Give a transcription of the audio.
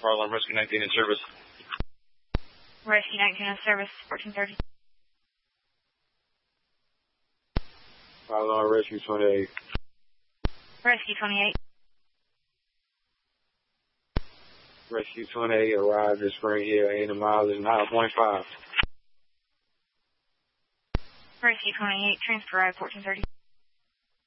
Fire alarm rescue 19 in service. Rescue 19 in service, 1430. Fire alarm rescue 28. Rescue 28. Rescue 28 arrived at Spring Hill, and the miles is 9.5. Rescue 28, transfer ride 1430.